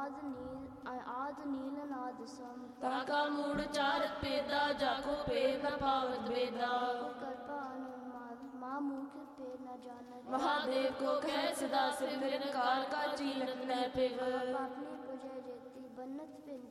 आद नील नाद सम ताका मूढ़ चारत पेदा जाको पेद न पावत बेदा कृपा अनुमान माँ मुख पे न जानत महादेव को कह सदा सिर निरंकार का चीनत न पिव पापनी पुजय जेती बन्नत पे